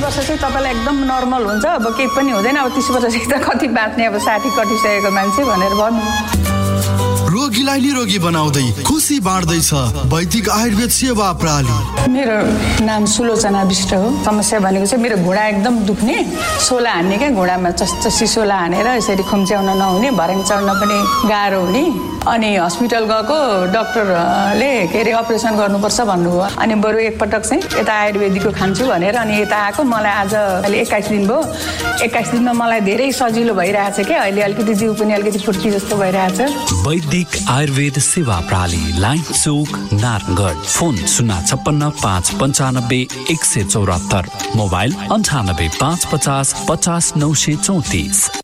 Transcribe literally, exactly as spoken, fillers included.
वर्ष चाहिँ तपाईँलाई एकदम नर्मल हुन्छ, अब केही पनि हुँदैन, अब तीस वर्षदेखि त कति बाँच्ने, अब साठी कटिसकेको मान्छे भनेर भन्नु। रोगीलाई निरोगी बनाउँदै खुसी बाँड्दैछ वैदिक आयुर्वेद सेवा प्रणाली। मेरो नाम सुलोचना विष्ट हो। समस्या भनेको चाहिँ मेरो घुँडा एकदम दुख्ने, सोला हान्ने क्या, घुँडामा चस्चसी सोला हानेर यसरी खुम्च्याउन नहुने, भर्याङ चढ्न पनि गाह्रो हुने। अनि हस्पिटल गएको, डाक्टरले के अरे अपरेसन गर्नुपर्छ भन्नुभयो। अनि बरु एकपटक चाहिँ यता आयुर्वेदिकको खान्छु भनेर अनि यता आएको। मलाई आज अहिले एक्काइस दिन भयो। एक्काइस दिनमा मलाई धेरै सजिलो भइरहेछ क्या, अहिले अलिकति जिउ पनि अलिकति फुर्की जस्तो भइरहेछ। वैदिक आयुर्वेद सेवा प्रणाली, लाइन चौक, नारायणगढ। फोन शून्य छप्पन्न पाँच पन्चानब्बे एक सय चौरात्तर, मोबाइल अन्ठानब्बे पाँच पचास पचास नौ सय चौतिस।